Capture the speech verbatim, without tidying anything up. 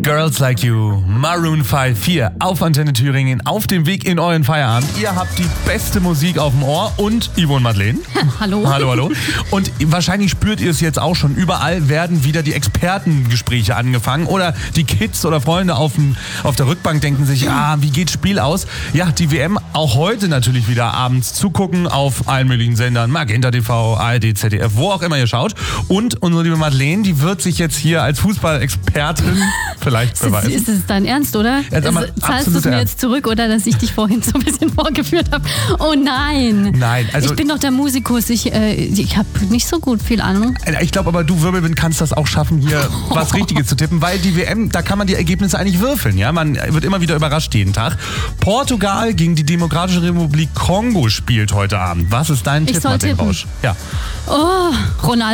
Girls Like You, Maroon fünf hier auf Antenne Thüringen, auf dem Weg in euren Feierabend. Ihr habt die beste Musik auf dem Ohr und Yvonne Madeleine. Hallo. Hallo, hallo. Und wahrscheinlich spürt ihr es jetzt auch schon. Überall werden wieder die Expertengespräche angefangen oder die Kids oder Freunde auf, dem, auf der Rückbank denken sich, ah, wie geht Spiel aus? Ja, die W M auch heute natürlich wieder abends zugucken auf allen möglichen Sendern, Magenta T V, A R D, Z D F, wo auch immer ihr schaut. Und unsere liebe Madeleine, die wird sich jetzt hier als Fußballexpertin vielleicht beweisen. Ist, ist es dein Ernst, oder? Ja, ist, zahlst du es mir ernst. jetzt zurück, oder dass ich dich vorhin so ein bisschen vorgeführt habe? Oh nein. Nein, also ich bin doch der Musikus. Ich, äh, ich habe nicht so gut viel Ahnung. Ich glaube aber, du Wirbelwind kannst das auch schaffen, hier was Richtiges zu tippen, weil die W M, da kann man die Ergebnisse eigentlich würfeln. Ja? Man wird immer wieder überrascht jeden Tag. Portugal gegen die Demokratische Republik Kongo spielt heute Abend. Was ist dein Ich Tipp, soll Martin tippen. Rausch? Ja. Oh, Ronaldo.